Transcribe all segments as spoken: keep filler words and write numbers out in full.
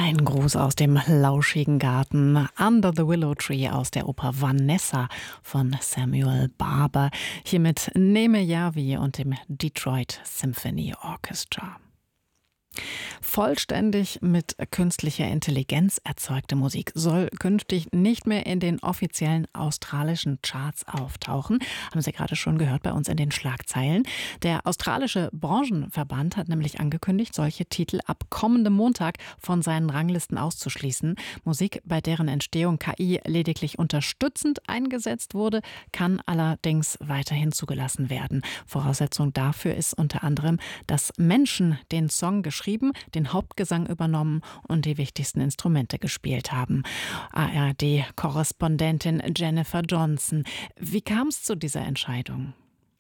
Ein Gruß aus dem lauschigen Garten. Under the Willow Tree aus der Oper Vanessa von Samuel Barber. Hier mit Neme Yavi und dem Detroit Symphony Orchestra. Vollständig mit künstlicher Intelligenz erzeugte Musik soll künftig nicht mehr in den offiziellen australischen Charts auftauchen. Haben Sie gerade schon gehört bei uns in den Schlagzeilen. Der australische Branchenverband hat nämlich angekündigt, solche Titel ab kommendem Montag von seinen Ranglisten auszuschließen. Musik, bei deren Entstehung K I lediglich unterstützend eingesetzt wurde, kann allerdings weiterhin zugelassen werden. Voraussetzung dafür ist unter anderem, dass Menschen den Song geschrieben, den Hauptgesang übernommen und die wichtigsten Instrumente gespielt haben. A R D-Korrespondentin Jennifer Johnson. Wie kam es zu dieser Entscheidung?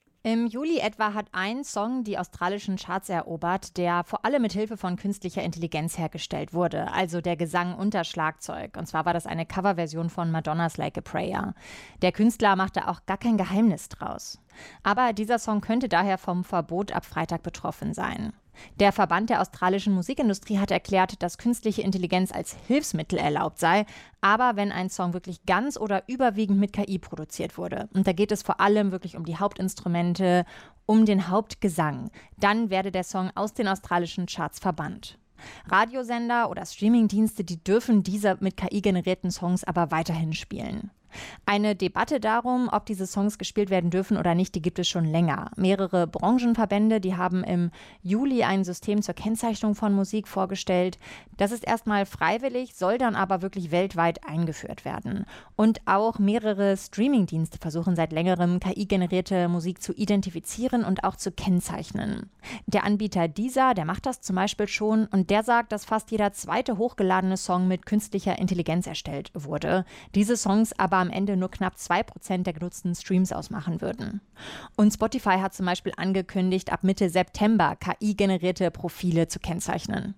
Im Juli etwa hat ein Song die australischen Charts erobert, der vor allem mit Hilfe von künstlicher Intelligenz hergestellt wurde, also der Gesang und das Schlagzeug. Und zwar war das eine Coverversion von Madonnas Like a Prayer. Der Künstler machte auch gar kein Geheimnis draus. Aber dieser Song könnte daher vom Verbot ab Freitag betroffen sein. Der Verband der australischen Musikindustrie hat erklärt, dass künstliche Intelligenz als Hilfsmittel erlaubt sei, aber wenn ein Song wirklich ganz oder überwiegend mit K I produziert wurde. Und da geht es vor allem wirklich um die Hauptinstrumente, um den Hauptgesang. Dann werde der Song aus den australischen Charts verbannt. Radiosender oder Streamingdienste, die dürfen diese mit K I generierten Songs aber weiterhin spielen. Eine Debatte darum, ob diese Songs gespielt werden dürfen oder nicht, die gibt es schon länger. Mehrere Branchenverbände, die haben im Juli ein System zur Kennzeichnung von Musik vorgestellt. Das ist erstmal freiwillig, soll dann aber wirklich weltweit eingeführt werden. Und auch mehrere Streamingdienste versuchen seit längerem, K I-generierte Musik zu identifizieren und auch zu kennzeichnen. Der Anbieter Deezer, der macht das zum Beispiel schon und der sagt, dass fast jeder zweite hochgeladene Song mit künstlicher Intelligenz erstellt wurde. Diese Songs aber am Ende nur knapp zwei Prozent der genutzten Streams ausmachen würden. Und Spotify hat zum Beispiel angekündigt, ab Mitte September K I-generierte Profile zu kennzeichnen.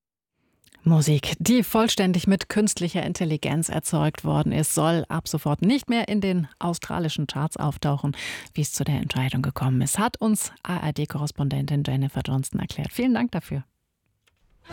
Musik, die vollständig mit künstlicher Intelligenz erzeugt worden ist, soll ab sofort nicht mehr in den australischen Charts auftauchen. Wie es zu der Entscheidung gekommen ist, hat uns A R D-Korrespondentin Jennifer Johnson erklärt. Vielen Dank dafür.